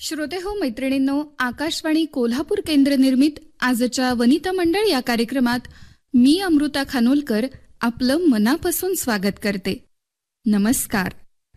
श्रोते हो मैत्रिणींनो, आकाशवाणी कोल्हापूर केंद्र निर्मित आजच्या वनिता मंडळ या कार्यक्रमात मी अमृता खानोलकर आपलं मनापासून स्वागत करते. नमस्कार.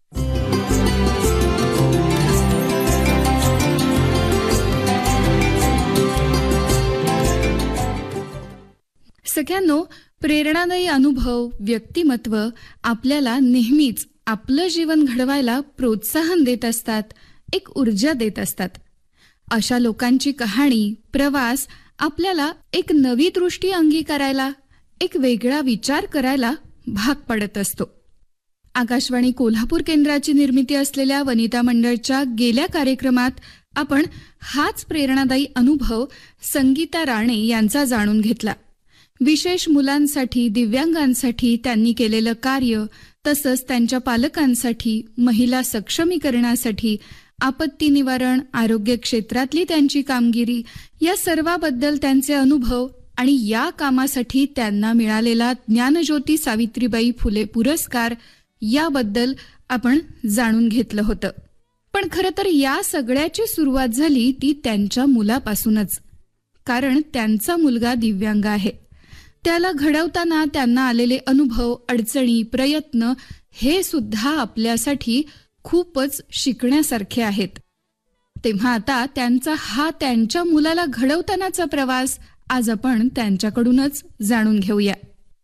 सगळ्यांनो, प्रेरणादायी अनुभव, व्यक्तिमत्व आपल्याला नेहमीच आपलं जीवन घडवायला प्रोत्साहन देत असतात, एक ऊर्जा देत असतात. अशा लोकांची कहाणी, प्रवास आपल्याला एक नवी दृष्टी अंगीकारायला, एक वेगळा विचार करायला भाग पडत असतो. आकाशवाणी कोल्हापूर केंद्राची निर्मिती असलेल्या वनिता मंडळच्या गेल्या कार्यक्रमात आपण हाच प्रेरणादायी अनुभव संगीता राणे यांचा जाणून घेतला. विशेष मुलांसाठी, दिव्यांगांसाठी त्यांनी केलेलं कार्य, तसंच त्यांच्या पालकांसाठी, महिला सक्षमीकरणासाठी, आपत्ती निवारण, आरोग्य क्षेत्रातली त्यांची कामगिरी, या सर्वाबद्दल त्यांचे अनुभव आणि या कामासाठी त्यांना मिळालेला ज्ञानज्योती सावित्रीबाई फुले पुरस्कार याबद्दल आपण जाणून घेतलं होतं. पण खरं तर या सगळ्याची सुरुवात झाली ती त्यांच्या मुलापासूनच. कारण त्यांचा मुलगा दिव्यांग आहे. त्याला घडवताना त्यांना आलेले अनुभव, अडचणी, प्रयत्न हे सुद्धा आपल्यासाठी खूपच शिकण्यासारखे आहेत. तेव्हा आता त्यांच्या मुलाला घडवतानाचा प्रवास आज आपण त्यांच्याकडूनच जाणून घेऊया.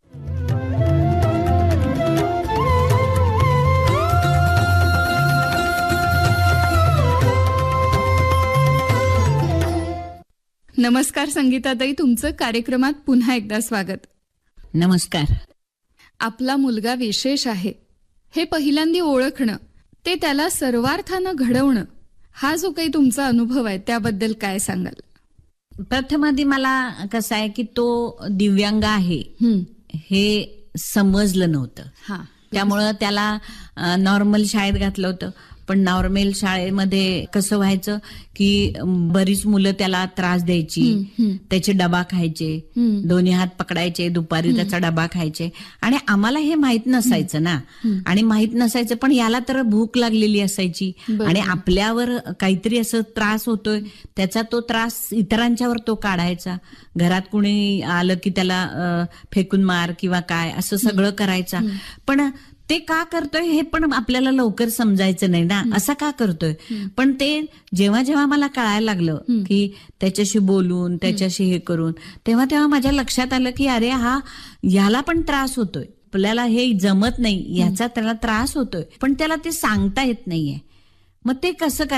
नमस्कार संगीताताई, तुमचं कार्यक्रमात पुन्हा एकदा स्वागत. नमस्कार. आपला मुलगा विशेष आहे हे पहिल्यांदा ओळखणं, ते त्याला सर्वार्थानं घडवणं, हा जो काही तुमचा अनुभव आहे त्याबद्दल काय सांगाल? प्रथम आधी मला कसं आहे की तो दिव्यांग आहे हे समजलं नव्हतं. त्यामुळं त्याला नॉर्मल शाळेत घातलं होतं. पण नॉर्मल शाळेमध्ये कसं व्हायचं की बरीच मुलं त्याला त्रास द्यायची, त्याचे डबा खायचे, दोन्ही हात पकडायचे, दुपारी त्याचा डबा खायचे. आणि आम्हाला हे माहित नसायचं ना, आणि माहित नसायचं, पण याला तर भूक लागलेली असायची आणि आपल्यावर काहीतरी असं त्रास होतोय, त्याचा तो त्रास इतरांच्यावर तो काढायचा. घरात कुणी आलं की त्याला फेकून मार किंवा काय असं सगळं करायचा. पण ते का करतोय हे पण आपल्याला लवकर समजायचं नाही ना, असं का करतोय. पण ते जेव्हा जेव्हा मला कळायला लागलं की त्याच्याशी बोलून, त्याच्याशी हे करून, तेव्हा माझ्या लक्षात आलं की अरे ह्याला पण त्रास होतोय, आपल्याला हे जमत नाही, ह्याचा त्याला त्रास होतोय, पण त्याला ते सांगता येत नाहीये. मग ते कसं